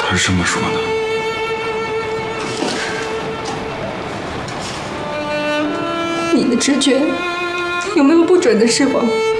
他是这么说的。 你的直觉有没有不准的时候？